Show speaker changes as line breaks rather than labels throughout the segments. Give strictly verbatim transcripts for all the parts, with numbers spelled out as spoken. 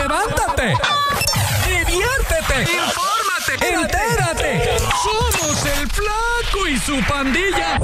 levántate, diviértete, infórmate, entérate. Somos el Flaco y su pandilla.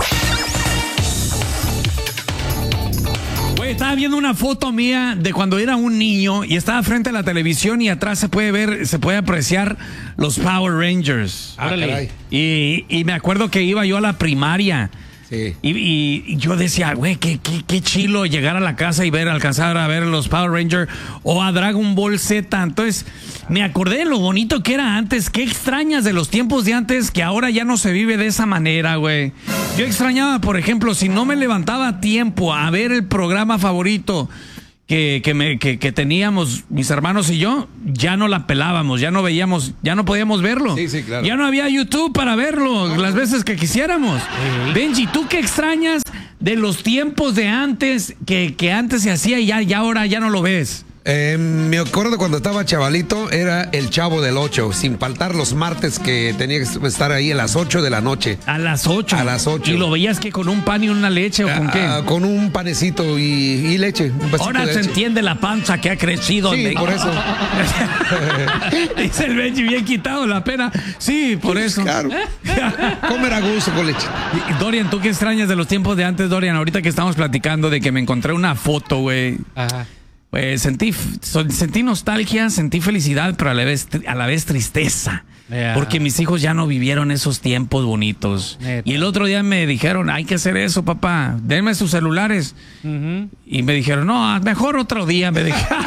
Güey, estaba viendo una foto mía de cuando era un niño y estaba frente a la televisión y atrás se puede ver, se puede apreciar los Power Rangers.
Ah, caray.
Y, y me acuerdo que iba yo a la primaria.
Sí.
Y, y, y yo decía, güey, qué, qué, qué chilo llegar a la casa y ver, alcanzar a ver los Power Rangers o a Dragon Ball Z. Entonces, me acordé de lo bonito que era antes. Qué extrañas de los tiempos de antes que ahora ya no se vive de esa manera, güey. Yo extrañaba, por ejemplo, si no me levantaba a tiempo a ver el programa favorito que, que, me, que, que teníamos mis hermanos y yo, ya no la pelábamos, ya no veíamos, ya no podíamos verlo.
Sí, sí, claro.
Ya no había YouTube para verlo las veces que quisiéramos. Uh-huh. Benji, ¿tú qué extrañas de los tiempos de antes que, que antes se hacía y ya, ya ahora ya no lo ves?
Eh, me acuerdo cuando estaba chavalito, era el Chavo del Ocho, sin faltar los martes que tenía que estar ahí a las ocho de la noche.
A las ocho.
A las ocho.
¿Y lo veías que con un pan y una leche o con
ah,
qué?
Con un panecito y, y leche. Un
Ahora se
leche.
entiende la panza que ha crecido.
Sí,
de...
por eso.
Dice el Benji, bien quitado la pena. Sí, por eso.
Claro. Comer a gusto con leche.
Dorian, ¿tú qué extrañas de los tiempos de antes, Dorian? Ahorita que estamos platicando de que me encontré una foto, güey. Ajá. Pues sentí, sentí nostalgia, sentí felicidad, pero a la vez, a la vez tristeza. Yeah. Porque mis hijos ya no vivieron esos tiempos bonitos. Neta. Y el otro día me dijeron, hay que hacer eso, papá, denme sus celulares. Uh-huh. Y me dijeron, no, mejor otro día, me dijeron.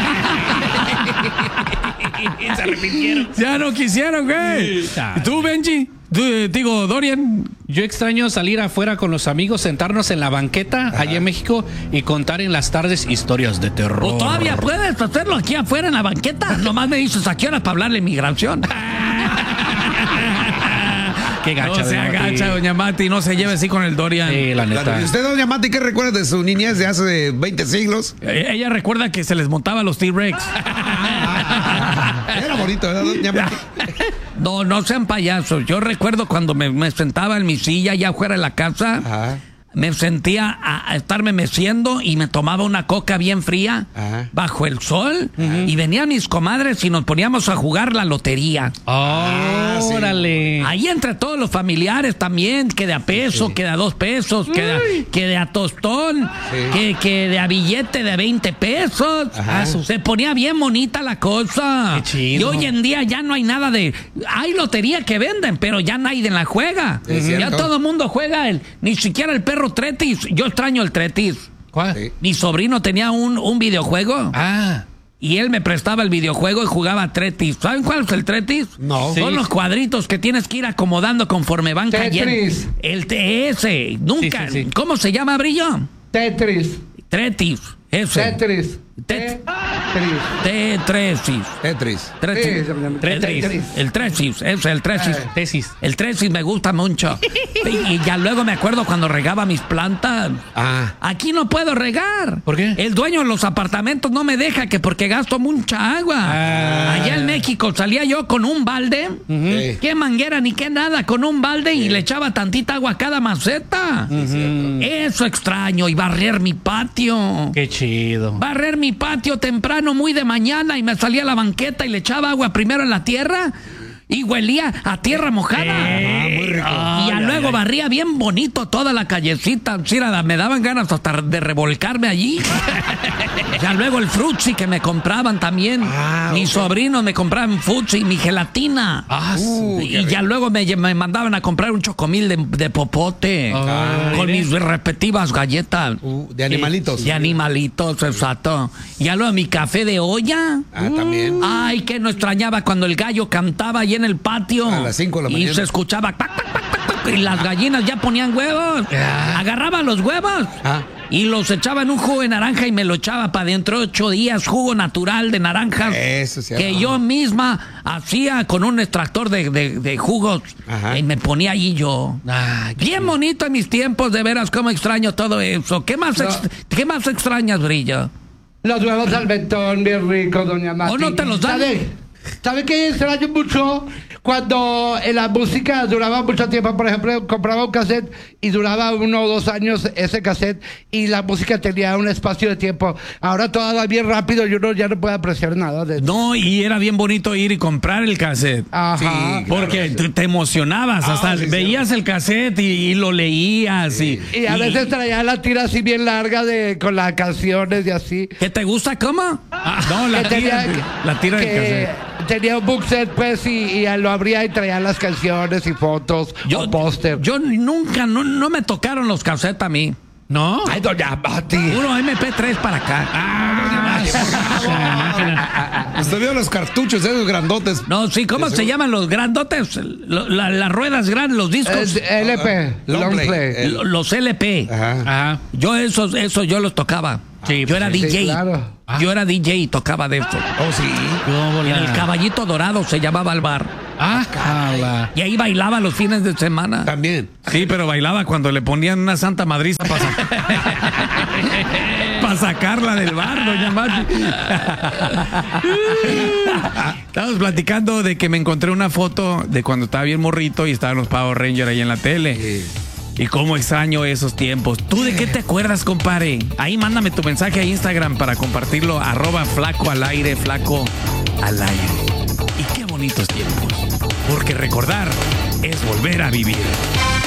Se arrepintieron. Ya no quisieron, güey. ¿Y tú, Benji? ¿Tú, digo, Dorian?
Yo extraño salir afuera con los amigos, sentarnos en la banqueta, ajá, allá en México, y contar en las tardes historias de terror.
¿O todavía puedes hacerlo aquí afuera en la banqueta? Nomás me dices a qué hora para hablar de migración.
Qué gacha,
no se agacha, doña Mati, no se lleve así con el Dorian.
Sí, la neta.
¿Y usted, doña Mati, qué recuerda de su niñez de hace veinte siglos?
Eh, ella recuerda que se les montaba los T-Rex.
Era bonito, ¿verdad, doña Mati?
No, no sean payasos. Yo recuerdo cuando me, me sentaba en mi silla allá afuera de la casa. Ajá. Me sentía a, a estarme meciendo y me tomaba una coca bien fría. Ajá. Bajo el sol. Ajá. Y venían mis comadres y nos poníamos a jugar la lotería.
Oh, sí. Órale.
Ahí entre todos los familiares también, que de a peso, sí, que de a dos pesos, que de, que de a tostón, sí, que, que de a billete de veinte pesos. Ajá. Se ponía bien bonita la cosa.
Qué chido.
Y hoy en día ya no hay nada de... Hay lotería que venden, pero ya nadie la juega. Es ya cierto. Todo el mundo juega, el, ni siquiera el perro Tretis. Yo extraño el Tretis.
¿Cuál? Sí.
Mi sobrino tenía un, un videojuego.
Ah.
Y él me prestaba el videojuego y jugaba Tretis. ¿Saben cuál es el Tretis?
No.
Son sí. los cuadritos que tienes que ir acomodando conforme van cayendo.
Tetris.
El T S. Nunca. Sí, sí, sí. ¿Cómo se llama, Brillo?
Tetris.
Tretis. Ese.
Tetris.
Tetris. Tetris.
Tetris.
Tetris. Tetris. El Tresis. Es el Tresis.
Tesis.
El Tresis me gusta mucho. Y ya luego me acuerdo cuando regaba mis plantas.
Ah.
Aquí no puedo regar.
¿Por qué?
El dueño de los apartamentos no me deja, que porque gasto mucha agua. Ah. Allá en México salía yo con un balde. Uh-huh. Qué manguera ni qué nada, con un balde, sí, y le echaba tantita agua a cada maceta. Uh-huh. Eso extraño. Y barrer mi patio.
Qué chido.
Barrer mi patio temprano, muy de mañana, y me salía a la banqueta y le echaba agua primero en la tierra y huelía a tierra mojada.
Ah, muy rico.
Y ya luego ay, barría bien bonito toda la callecita. Sí, me daban ganas hasta de revolcarme allí. Ya luego el frutzi que me compraban también. Ah, mis okay. sobrinos me compraban frutzi, mi gelatina. Ah, uh, y ya luego me, me mandaban a comprar un chocomil de, de popote. Ah, con mis respectivas galletas.
Uh, de animalitos.
De animalitos, exacto. Y ya luego mi café de olla.
Ah, también.
Ay, que no extrañaba cuando el gallo cantaba ahí en el patio.
A las cinco de la
y
mañana.
se escuchaba tac, tac, tac, tac, tac, y las gallinas ya ponían huevos. Ah. Agarraba los huevos. Ah. Y los echaba en un jugo de naranja y me lo echaba para dentro de ocho días, jugo natural de naranjas.
Eso sí,
que yo misma hacía con un extractor de, de, de jugos. Ajá. Y me ponía ahí yo. Ah, bien chido. Bonito en mis tiempos, de veras, cómo extraño todo eso. ¿Qué más, no. ex, ¿qué más extrañas, Brillo?
Los huevos al betón, bien rico, doña Mati.
¿O no te los dan?
¿Sabe qué extraño mucho? Cuando en la música duraba mucho tiempo, por ejemplo, compraba un cassette y duraba uno o dos años ese cassette y la música tenía un espacio de tiempo. Ahora todo va bien rápido y uno ya no puede apreciar nada de eso.
No, y era bien bonito ir y comprar el cassette.
Ajá.
Sí,
Porque
claro,
te, te emocionabas,
Ah,
hasta
sí,
veías
sí.
el cassette y, y lo leías. Y,
Y a
y-
veces traía la tira así bien larga de con las canciones y así.
¿Qué te gusta cómo? Ah, no, la
Que
tira,
tenía-
la tira del
que
cassette.
Tenía un book set, pues, y, y lo abría y traía las canciones y fotos o póster.
Yo nunca, no, no me tocaron los cassettes a mí.
¿No?
Ay, doña Mati.
Uno M P tres para acá.
Ah,
Usted vio los cartuchos esos grandotes.
No, sí, ¿cómo se llaman los grandotes? Lo- la- las ruedas grandes, los discos.
Eh, L P,
Long
long
play.
play.
Eh,
Lo- los L P.
Ajá.
Ajá.
Yo esos, esos yo los tocaba.
Sí,
yo era
sí,
D J.
sí, claro.
Yo era D J y tocaba de esto.
Oh, sí.
En el Caballito Dorado se llamaba el bar.
Ah, jala.
Y ahí bailaba los fines de semana.
También.
Sí, pero bailaba cuando le ponían una santa madriza para pa sacarla del bar, doña Mati. Estábamos platicando de que me encontré una foto de cuando estaba bien morrito y estaban los Power Rangers ahí en la tele.
Sí.
Y cómo extraño esos tiempos. ¿Tú de qué te acuerdas, compadre? Ahí mándame tu mensaje a Instagram para compartirlo. Arroba flaco al aire, flaco al aire. Y qué bonitos tiempos. Porque recordar es volver a vivir.